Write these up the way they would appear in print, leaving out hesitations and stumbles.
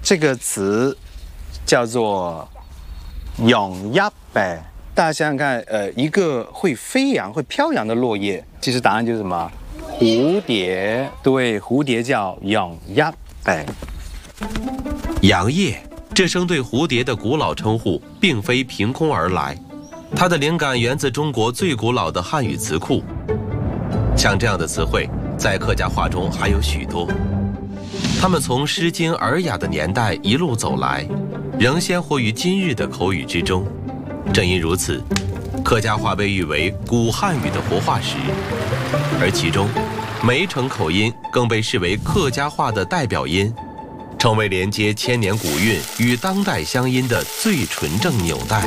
这个词叫做咏泣呗。大家想想看，一个会飞扬、会飘扬的落叶，其实答案就是什么？蝴蝶。对，蝴蝶叫咏泣呗。 杨叶，这声对蝴蝶的古老称呼，并非凭空而来，它的灵感源自中国最古老的汉语词库。像这样的词汇，在客家话中还有许多。它们从《诗经》尔雅的年代一路走来，仍鲜活于今日的口语之中。正因如此，客家话被誉为古汉语的活化石，而其中梅城口音更被视为客家话的代表音，成为连接千年古韵与当代乡音的最纯正纽带。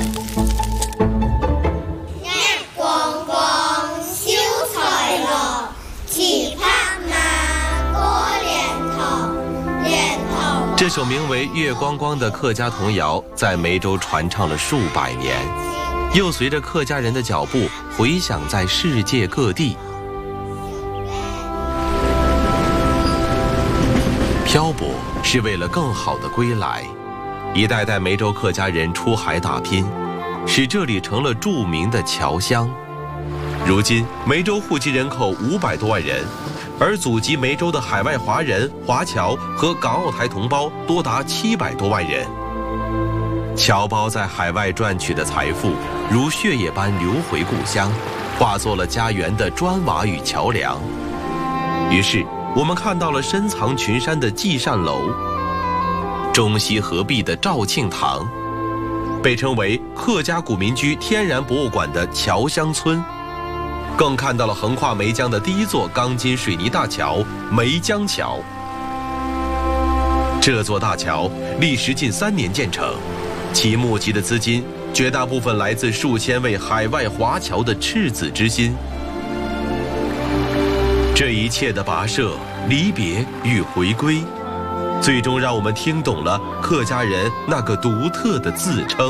这首名为《月光光》的客家童谣在梅州传唱了数百年，又随着客家人的脚步回响在世界各地。漂泊是为了更好的归来，一代代梅州客家人出海打拼，使这里成了著名的侨乡。如今梅州户籍人口500多万人，而祖籍梅州的海外华人、华侨和港澳台同胞多达700多万人。侨胞在海外赚取的财富，如血液般流回故乡，化作了家园的砖瓦与桥梁。于是，我们看到了深藏群山的济善楼，中西合璧的肇庆堂，被称为客家古民居天然博物馆的侨乡村。更看到了横跨梅江的第一座钢筋水泥大桥——梅江桥。这座大桥历时近3年建成，其募集的资金绝大部分来自数千位海外华侨的赤子之心。这一切的跋涉、离别与回归，最终让我们听懂了客家人那个独特的自称。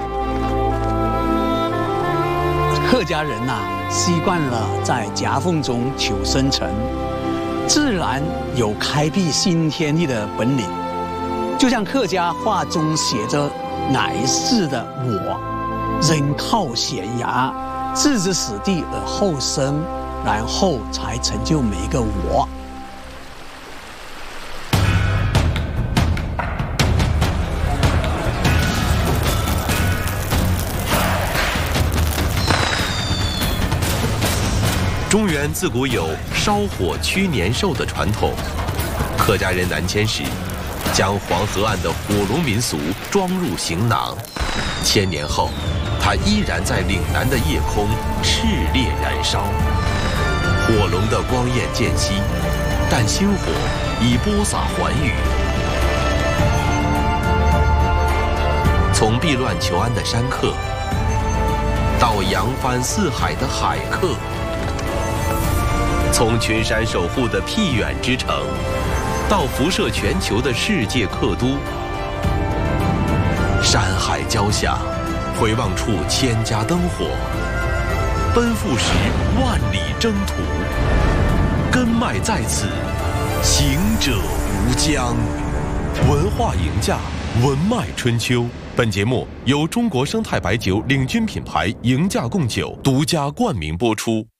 客家人习惯了在夹缝中求生存，自然有开辟新天地的本领。就像客家话中写着乃是的我，人靠悬崖，置之死地而后生，然后才成就每一个我。 中原自古有烧火驱年兽的传统，客家人南迁时，将黄河岸的火龙民俗装入行囊，1000年后，它依然在岭南的夜空炽烈燃烧。火龙的光焰渐熄，但星火已播撒寰宇。从避乱求安的山客，到扬帆四海的海客。从群山守护的僻远之城，到辐射全球的世界客都，山海交响，回望处千家灯火，奔赴时万里征途，根脉在此，行者无疆。文化赢家，文脉春秋。本节目由中国生态白酒领军品牌赢家贡酒独家冠名播出。